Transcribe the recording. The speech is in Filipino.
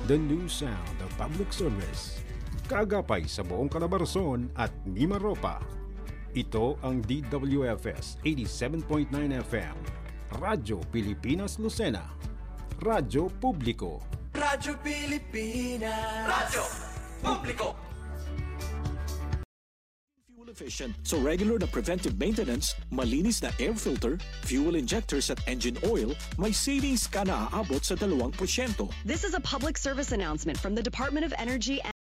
the new sound of public service. Kagapay sa buong Calabarzon at Mimaropa. Ito ang DWFS 87.9 FM, Radyo Pilipinas Lucena, Radyo Publiko. Radyo Pilipinas, Radyo Publiko. Fuel efficient, so regular na preventive maintenance, malinis na air filter, fuel injectors at engine oil, may savings ka na aabot sa 2%. This is a public service announcement from the Department of Energy